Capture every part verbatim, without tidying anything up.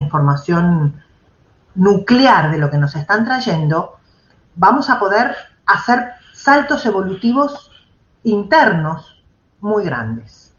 información nuclear de lo que nos están trayendo, vamos a poder hacer saltos evolutivos internos muy grandes.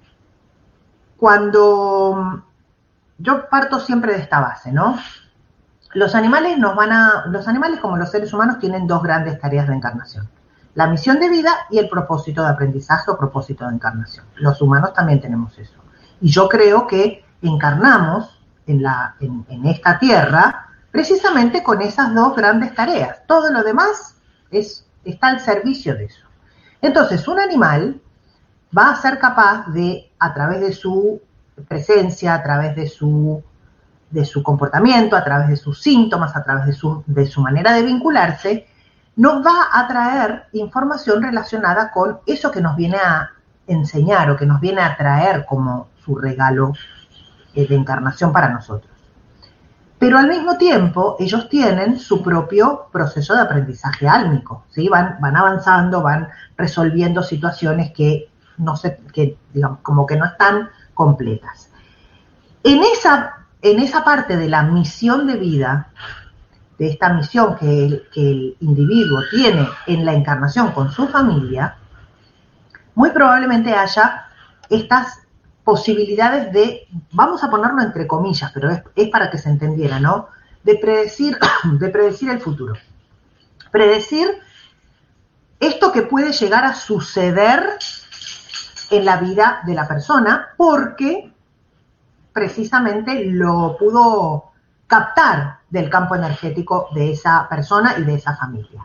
Cuando yo parto siempre de esta base, ¿no? Los animales nos van a, los animales como los seres humanos tienen dos grandes tareas de encarnación: la misión de vida y el propósito de aprendizaje o propósito de encarnación. Los humanos también tenemos eso. Y yo creo que encarnamos en, la, en, en esta tierra precisamente con esas dos grandes tareas. Todo lo demás es, está al servicio de eso. Entonces, un animal va a ser capaz de, a través de su presencia, a través de su, de su comportamiento, a través de sus síntomas, a través de su, de su manera de vincularse, nos va a traer información relacionada con eso que nos viene a enseñar o que nos viene a traer como su regalo de encarnación para nosotros. Pero al mismo tiempo, ellos tienen su propio proceso de aprendizaje álmico, ¿sí? Van, van avanzando, van resolviendo situaciones que, no sé, que digamos, como que no están completas. En esa, en esa parte de la misión de vida, de esta misión que el, que el individuo tiene en la encarnación con su familia, muy probablemente haya estas posibilidades de, vamos a ponerlo entre comillas, pero es, es para que se entendiera, ¿no? De predecir, de predecir el futuro. Predecir esto que puede llegar a suceder en la vida de la persona, porque precisamente lo pudo captar del campo energético de esa persona y de esa familia.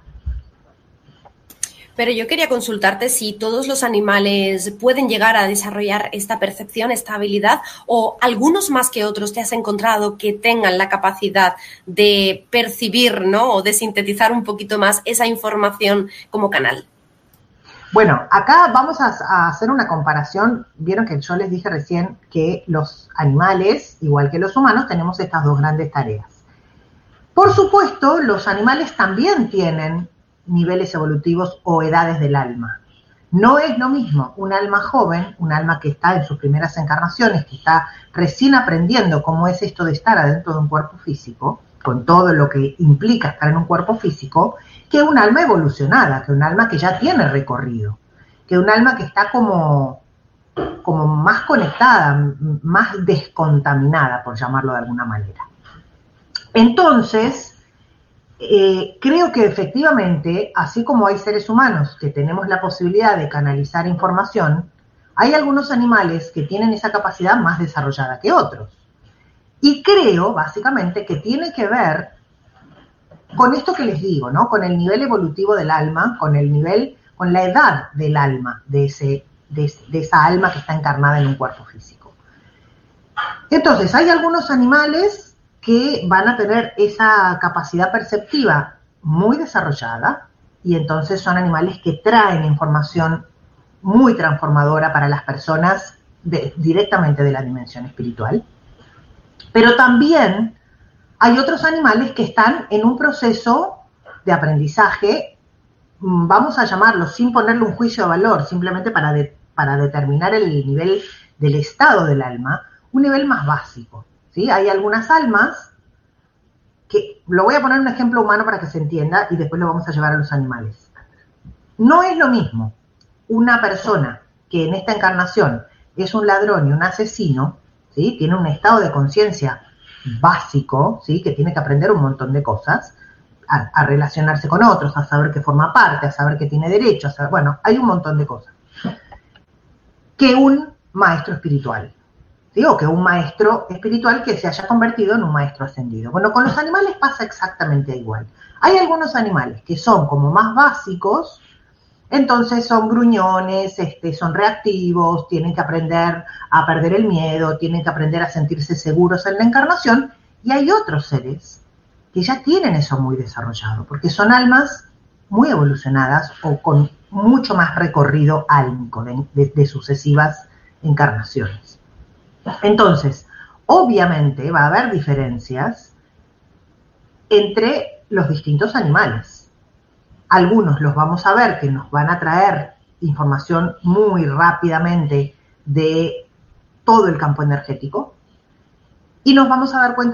Pero yo quería consultarte si todos los animales pueden llegar a desarrollar esta percepción, esta habilidad, o algunos más que otros te has encontrado que tengan la capacidad de percibir, ¿no? O de sintetizar un poquito más esa información como canal. Bueno, acá vamos a, a hacer una comparación. Vieron que yo les dije recién que los animales, igual que los humanos, tenemos estas dos grandes tareas. Por supuesto, los animales también tienen niveles evolutivos o edades del alma. No es lo mismo un alma joven, un alma que está en sus primeras encarnaciones, que está recién aprendiendo cómo es esto de estar adentro de un cuerpo físico, con todo lo que implica estar en un cuerpo físico, que un alma evolucionada, que un alma que ya tiene recorrido, que un alma que está como, como más conectada, más descontaminada, por llamarlo de alguna manera. Entonces, Eh, creo que efectivamente, así como hay seres humanos que tenemos la posibilidad de canalizar información, hay algunos animales que tienen esa capacidad más desarrollada que otros. Y creo, básicamente, que tiene que ver con esto que les digo, ¿no? Con el nivel evolutivo del alma, con el nivel, con la edad del alma, de, ese, de, de esa alma que está encarnada en un cuerpo físico. Entonces, hay algunos animales que van a tener esa capacidad perceptiva muy desarrollada, y entonces son animales que traen información muy transformadora para las personas de, directamente de la dimensión espiritual. Pero también hay otros animales que están en un proceso de aprendizaje, vamos a llamarlo, sin ponerle un juicio de valor, simplemente para, de, para determinar el nivel del estado del alma, un nivel más básico. ¿Sí? Hay algunas almas que, lo voy a poner un ejemplo humano para que se entienda y después lo vamos a llevar a los animales. No es lo mismo una persona que en esta encarnación es un ladrón y un asesino, ¿sí? Tiene un estado de conciencia básico, ¿sí? Que tiene que aprender un montón de cosas, a, a relacionarse con otros, a saber que forma parte, a saber que tiene derechos, a saber, bueno, hay un montón de cosas, que un maestro espiritual. Digo, que un maestro espiritual que se haya convertido en un maestro ascendido. Bueno, con los animales pasa exactamente igual. Hay algunos animales que son como más básicos, entonces son gruñones, este, son reactivos, tienen que aprender a perder el miedo, tienen que aprender a sentirse seguros en la encarnación, y hay otros seres que ya tienen eso muy desarrollado, porque son almas muy evolucionadas o con mucho más recorrido álmico de, de, de sucesivas encarnaciones. Entonces, obviamente va a haber diferencias entre los distintos animales. Algunos los vamos a ver que nos van a traer información muy rápidamente de todo el campo energético y nos vamos a dar cuenta